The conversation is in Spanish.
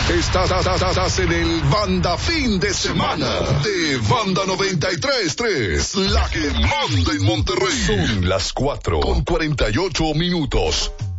Estás en el Banda Fin de Semana de Banda 93.3, la que manda en Monterrey. Son las 4:48.